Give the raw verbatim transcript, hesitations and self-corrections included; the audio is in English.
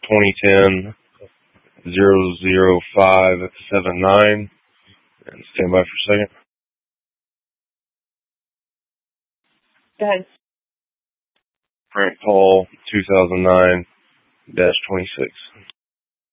twenty ten zero zero five seven nine. And stand by for a second. Go ahead. Frank Paul, two thousand nine dash twenty-six.